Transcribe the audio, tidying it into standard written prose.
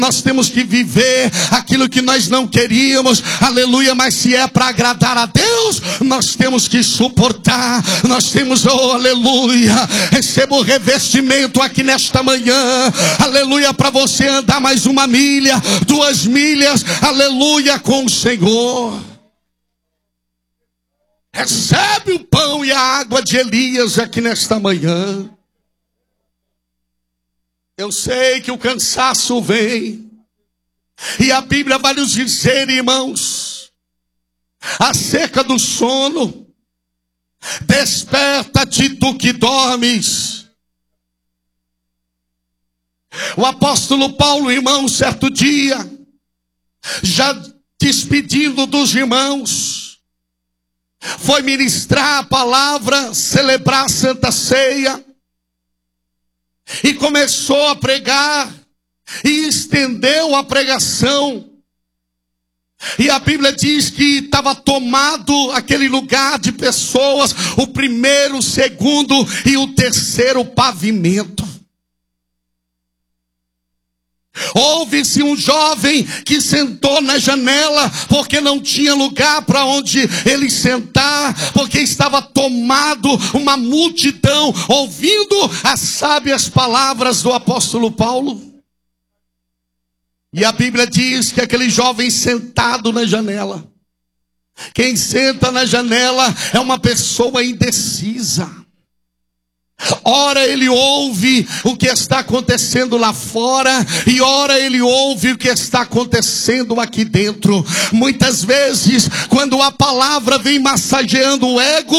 Nós temos que viver aquilo que nós não queríamos, aleluia, mas se é para agradar a Deus, nós temos que suportar, nós temos, oh aleluia, receba o revestimento aqui nesta manhã, aleluia, para você andar mais 1 milha, 2 milhas, aleluia, com o Senhor. Recebe o pão e a água de Elias aqui nesta manhã. Eu sei que o cansaço vem, e a Bíblia vai nos dizer, irmãos, acerca do sono: desperta-te tu que dormes. O apóstolo Paulo, irmão, certo dia, já despedindo dos irmãos, foi ministrar a palavra, celebrar a Santa Ceia, e começou a pregar, e estendeu a pregação. E a Bíblia diz que estava tomado aquele lugar de pessoas, o primeiro, o segundo e o terceiro pavimento. Houve-se um jovem que sentou na janela, porque não tinha lugar para onde ele sentar, porque estava tomado uma multidão, ouvindo as sábias palavras do apóstolo Paulo. E a Bíblia diz que aquele jovem sentado na janela, quem senta na janela é uma pessoa indecisa. Ora ele ouve o que está acontecendo lá fora, e ora ele ouve o que está acontecendo aqui dentro. Muitas vezes, quando a palavra vem massageando o ego,